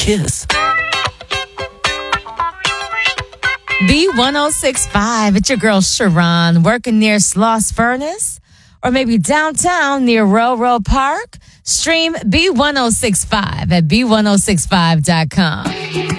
kiss. B1065, it's your girl Sharon, working near Sloss Furnace, or maybe downtown near Railroad Park. Stream B1065 at B1065.com.